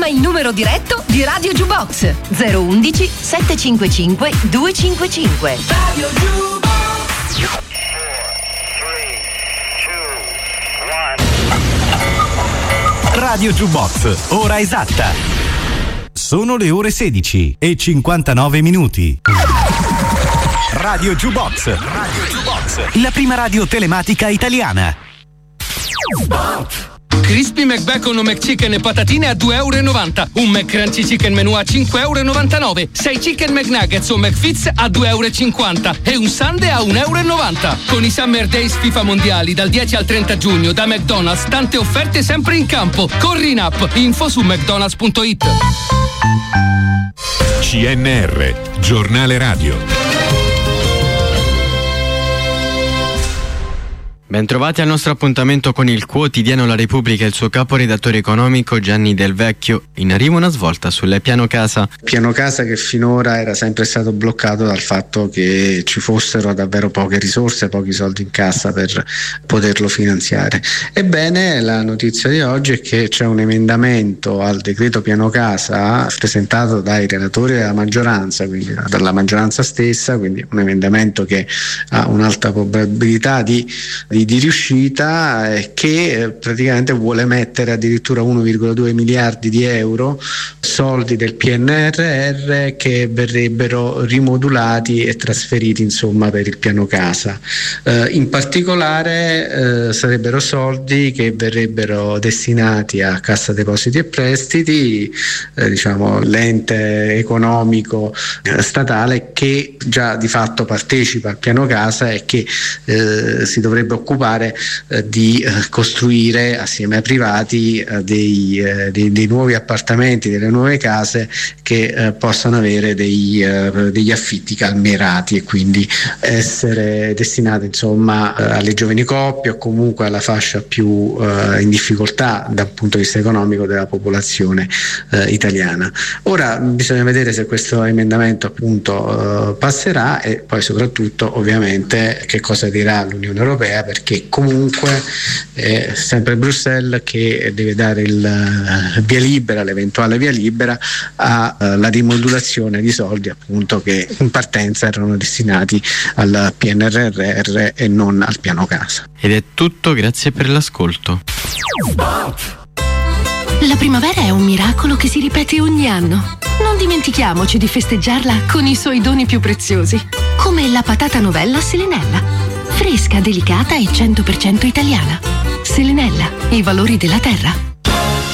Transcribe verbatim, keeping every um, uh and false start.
Chiama il numero diretto di Radio Jukebox zero undici sette cinque cinque due cinque cinque. Radio Jukebox. Radio Jukebox, ora esatta. Sono le ore sedici e cinquantanove minuti. Radio Jukebox. Radio Jukebox. La prima radio telematica italiana. Crispy McBacon o McChicken e patatine a due e novanta euro. Un McCrunchy Chicken Menù a cinque e novantanove euro. sei Chicken McNuggets o McFits a due e cinquanta euro. E un Sundae a un e novanta euro. Con i Summer Days FIFA Mondiali dal dieci al trenta giugno da McDonald's, tante offerte sempre in campo. Corri in app. Info su mcdonalds punto it. C N R, giornale radio. Bentrovati al nostro appuntamento con il quotidiano La Repubblica e il suo caporedattore economico Gianni Del Vecchio. In arrivo una svolta sul piano casa. Piano casa che finora era sempre stato bloccato dal fatto che ci fossero davvero poche risorse, pochi soldi in cassa per poterlo finanziare. Ebbene, la notizia di oggi è che c'è un emendamento al decreto piano casa presentato dai relatori della maggioranza, quindi dalla maggioranza stessa, quindi un emendamento che ha un'alta probabilità di Di, di riuscita eh, che eh, praticamente vuole mettere addirittura uno virgola due miliardi di euro, soldi del P N R R, che verrebbero rimodulati e trasferiti insomma per il piano casa. Eh, in particolare eh, sarebbero soldi che verrebbero destinati a Cassa Depositi e Prestiti, eh, diciamo l'ente economico eh, statale che già di fatto partecipa al piano casa e che eh, si dovrebbe occupare eh, di eh, costruire assieme ai privati eh, dei, eh, dei, dei nuovi appartamenti, delle nuove case che eh, possano avere dei, eh, degli affitti calmierati e quindi essere destinati insomma eh, alle giovani coppie o comunque alla fascia più eh, in difficoltà dal punto di vista economico della popolazione eh, italiana. Ora bisogna vedere se questo emendamento appunto eh, passerà e poi soprattutto ovviamente che cosa dirà l'Unione Europea, perché comunque è sempre Bruxelles che deve dare il via libera, l'eventuale via libera alla rimodulazione di soldi appunto che in partenza erano destinati al P N R R e non al piano casa. Ed è tutto, grazie per l'ascolto. La primavera è un miracolo che si ripete ogni anno. Non dimentichiamoci di festeggiarla con i suoi doni più preziosi, come la patata novella Selenella. Fresca, delicata e cento per cento italiana. Selenella, i valori della terra.